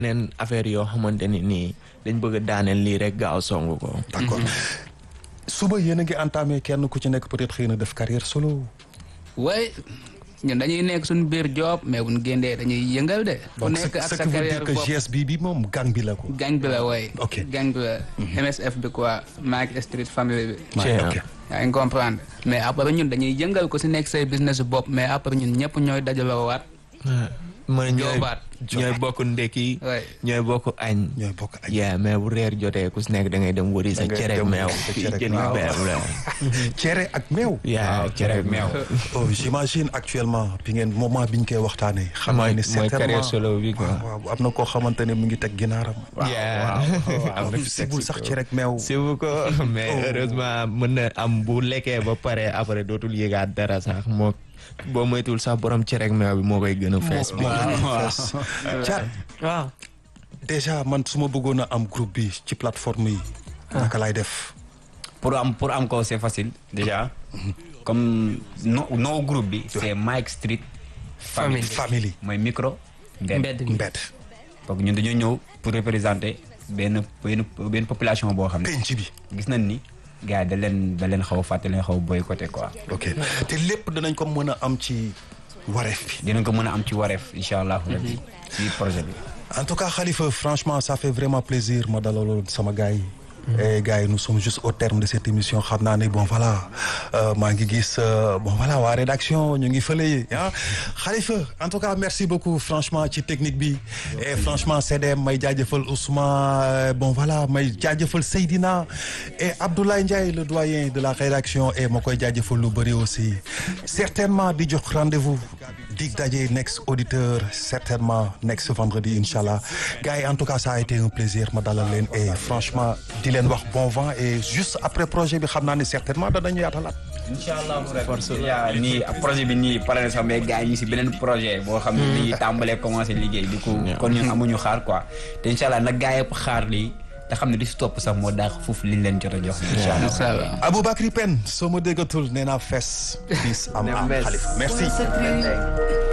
neen affaire yoo xamante ni nii dañ bëgg a daaneel lii rek gaaw songu ko. d'accord suba yéen a ngi entamé kenn ku ci nekk peut-être xëy na def carrière solo. way ñun dañuy nekk suñu biir job mais buñ génnee dañuy yëngal de. ku nekk ak sa carrière bopp donc ce qui veut dire que GSB bi moom gang bi la ko. gang bi la way. ok gang bi la. MSF bi quoi Mac Street Family bi. ok yaa ngi comprendre mais après ñun dañuy yëngal ko si nekk say business bopp mais après ñun ñëpp ñooy dajaloo waat. mooy ñooy bokk ndekki. ñooy bokk añ. ñooy bokk añ. yeah mais bu reer jotee ku si nekk da ngay dem wëri sa cere ak meew. cere ak meew. yeah cere ak meew. oh j'imagine actuellement bi ngeen moment bi ñu koy waxtaanee. xam naa ne mooy carrière solo bi quoi. waaw am na koo xamante ne mu ngi teg ginaaram. waaw sibul sax cere ak meew. sibu ko mais heureusement mën na am bu lekkee ba pare après dootul yëgaat dara sax moo. boo moytuwul sax borom cere ak meew bi moo koy gën a fees bi. Thiat waaw déjà man su ma bëggoon a am groupe bi ci plateforme yi. naka laay def. pour am ko c'est facile déjà. comme no groupe bi. c'est Mike Street. family mooy micro. mbedd donc ñun dañoo ñëw pour représenter benn population boo xam ne. penc bi gis nañ ni. gars yi da leen xaw a fàtte leen xaw a boycotté quoi. ok te lépp danañ ko mën a am ci wareef bi. dinañ ko mën a am ci wareef incha allah. ci projet bi. en tout cas Khalifa franchement ça fait vraiment plaisir ma dalaloon sama gars yi. et gars yi nous sommes juste au terme de cette émission xam naa ne bon voilà maa ngi gis bon voilà waa rédaction ñu ngi fële ah Khalifa en tout cas merci beaucoup franchement ci technique bi et franchement CDM may jaajëfal Ousmane bon voilà may jaajëfal Seydina et Abdoulaye Ndiaye le doyen de la rédaction et ma koy jaajëfal lu bëri aussi certainement di jox rendez-vous dig daje next auditeur certainement next vendredi inchallah gars yi en tout cas ça a été un plaisir ma dalal leen et franchement di leen wax bon vent et juste après projet bi xam naa ne certainement danañu yaatalaat. incha allah nii projet bi nii pare na sax mais gars yi ñu si beneen projet boo xam ne dañuy tàmbalee commencé liggéey di ko kon ñun amuñu xaar quoi te incha allah nag gars yëpp xaar lii te xam ne di si topp sax moo daax foofu liñ leen jot a jox. incha allah Aboubacry Pène soo ma déggatul nee naa fes bis am Khalifa merci.